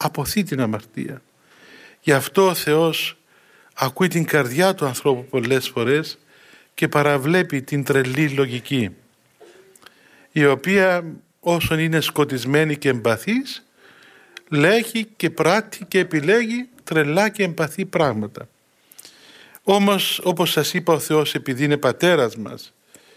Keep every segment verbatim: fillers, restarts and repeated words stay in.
αποθεί την αμαρτία. Γι' αυτό ο Θεός ακούει την καρδιά του ανθρώπου πολλές φορές και παραβλέπει την τρελή λογική, η οποία όσον είναι σκοτισμένη και εμπαθής, λέγει και πράττει και επιλέγει τρελά και εμπαθή πράγματα. Όμως, όπως σας είπα, ο Θεός, επειδή είναι πατέρας μας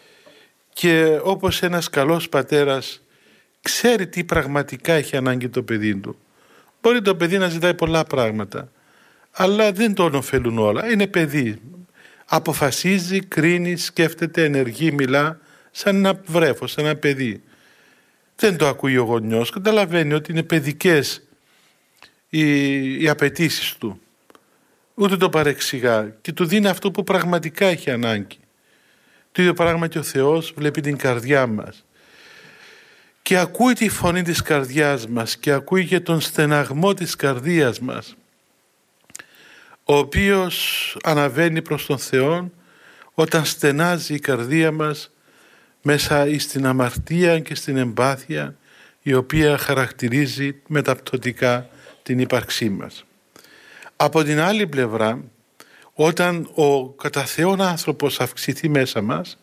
και όπως ένας καλός πατέρας ξέρει τι πραγματικά έχει ανάγκη το παιδί του. Μπορεί το παιδί να ζητάει πολλά πράγματα, αλλά δεν τον ωφελούν όλα. Είναι παιδί. Αποφασίζει, κρίνει, σκέφτεται, ενεργεί, μιλά σαν ένα βρέφος, σαν ένα παιδί. Δεν το ακούει ο γονιός, καταλαβαίνει ότι είναι παιδικές οι, οι απαιτήσεις του. Ούτε το παρεξηγά και του δίνει αυτό που πραγματικά έχει ανάγκη. Το ίδιο πράγμα και ο Θεός βλέπει την καρδιά μας και ακούει τη φωνή της καρδιάς μας και ακούει και τον στεναγμό της καρδίας μας, ο οποίος αναβαίνει προς τον Θεό όταν στενάζει η καρδία μας μέσα στην αμαρτία και στην εμπάθεια, η οποία χαρακτηρίζει μεταπτωτικά την ύπαρξή μας. Από την άλλη πλευρά, όταν ο κατά Θεόν άνθρωπος αυξηθεί μέσα μας,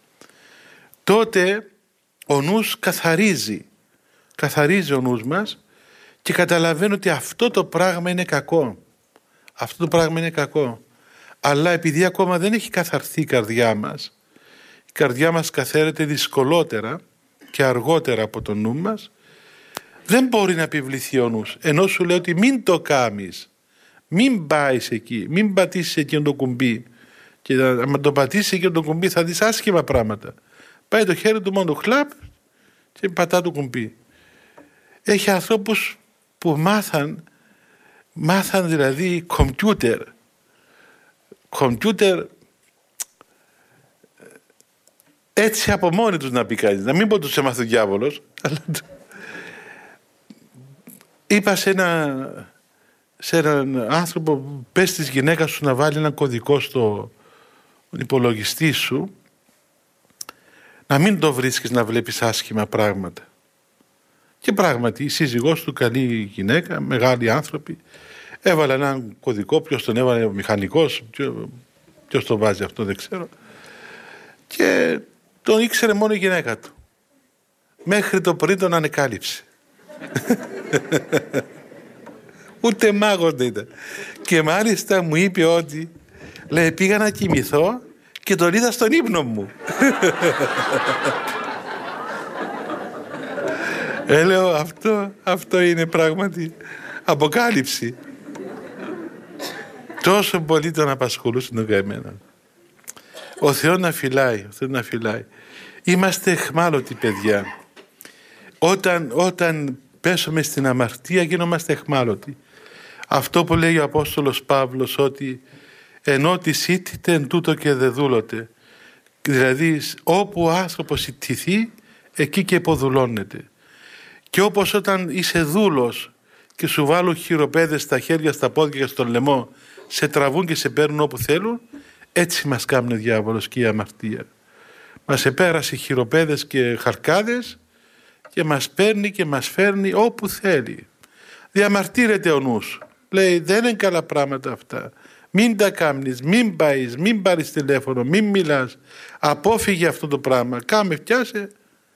τότε ο νους καθαρίζει, καθαρίζει ο νους μας και καταλαβαίνει ότι αυτό το πράγμα είναι κακό. Αυτό το πράγμα είναι κακό. Αλλά επειδή ακόμα δεν έχει καθαρθεί η καρδιά μας, η καρδιά μας καθαίρεται δυσκολότερα και αργότερα από το νου μας, δεν μπορεί να επιβληθεί ο νους. Ενώ σου λέει ότι μην το κάνεις, μην πάεις εκεί, μην πατήσεις εκεί το κουμπί. Και αν το πατήσεις εκεί το κουμπί θα δεις άσχημα πράγματα. Πάει το χέρι του μόνο χλαπ και πατά το κουμπί. Έχει ανθρώπους που μάθαν, μάθαν δηλαδή κομπιούτερ. Κομπιούτερ έτσι από μόνοι τους, να πει κανείς. Να μην πω τους έμαθε ο διάβολος. Αλλά είπα σε, ένα, σε έναν άνθρωπο, πες της γυναίκας σου να βάλει ένα κωδικό στο υπολογιστή σου, να μην το βρίσκεις να βλέπεις άσχημα πράγματα. Και πράγματι η σύζυγός του, καλή γυναίκα, μεγάλοι άνθρωποι, έβαλε έναν κωδικό. Ποιος τον έβαλε, ο μηχανικός, ποιος το βάζει αυτό δεν ξέρω, και τον ήξερε μόνο η γυναίκα του. Μέχρι το πρωί τον ανεκάλυψε. Ούτε μάγος δεν ήταν. Και μάλιστα μου είπε ότι, λέει, πήγα να κοιμηθώ και τον είδα στον ύπνο μου. Ε, λέω, αυτό, αυτό είναι πράγματι αποκάλυψη. Τόσο πολύ τον απασχολούσε τον καημένο. Ο Θεός να φυλάει, ο Θεός να φυλάει. Είμαστε αιχμάλωτοι, παιδιά. Όταν, όταν πέσουμε στην αμαρτία γινόμαστε αιχμάλωτοι. Αυτό που λέει ο Απόστολος Παύλος, ότι ενώ της ήττητε εν τούτο και δε δούλωτε. Δηλαδή όπου ο άνθρωπος ηττηθεί, εκεί και υποδουλώνεται. Και όπως όταν είσαι δούλος και σου βάλουν χειροπέδες στα χέρια, στα πόδια και στον λαιμό, σε τραβούν και σε παίρνουν όπου θέλουν, έτσι μας κάνει ο διάβολος και η αμαρτία. Μας επέρασε χειροπέδες και χαρκάδες και μας παίρνει και μας φέρνει όπου θέλει. Διαμαρτύρεται ο νους. Λέει, δεν είναι καλά πράγματα αυτά. Μην τα κάνεις, μην πάεις, μην πάρεις τηλέφωνο, μην μιλάς. Απόφυγε αυτό το πράγμα. Κάμε, φτιάσε.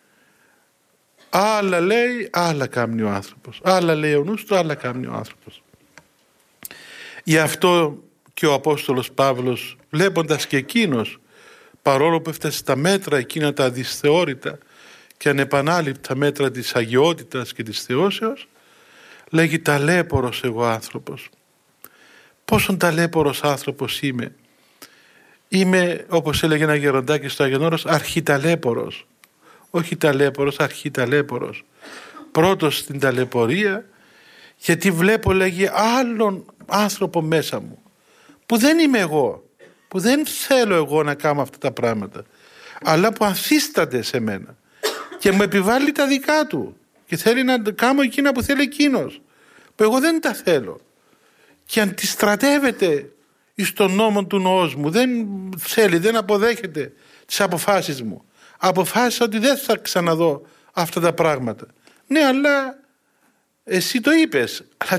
Άλλα λέει, άλλα κάνει ο άνθρωπος. Άλλα λέει ο νους του, άλλα κάνει ο άνθρωπος. Γι' αυτό και ο Απόστολος Παύλος, βλέποντας και εκείνος, παρόλο που έφτασε στα μέτρα εκείνα τα αδυσθεώρητα και ανεπανάληπτα μέτρα της αγιότητας και της θεώσεως, λέγει, ταλέπορος εγώ άνθρωπος. Πόσον ταλέπορος άνθρωπος είμαι. Είμαι, όπως έλεγε ένα γεροντάκι στο Άγιον Όρος, αρχιταλέπορος. Όχι ταλέπορος, αρχιταλέπορος. Πρώτος στην ταλαιπωρία, γιατί βλέπω, λέγει, άλλον άνθρωπο μέσα μου, που δεν είμαι εγώ, που δεν θέλω εγώ να κάνω αυτά τα πράγματα, αλλά που ανθίσταται σε μένα και μου επιβάλλει τα δικά του και θέλει να κάνω εκείνα που θέλει εκείνος, που εγώ δεν τα θέλω, και αντιστρατεύεται εις τον νόμο του νοός μου, δεν θέλει, δεν αποδέχεται τις αποφάσεις μου. Αποφάσισα ότι δεν θα ξαναδώ αυτά τα πράγματα. Ναι, αλλά εσύ το είπες. Αλλά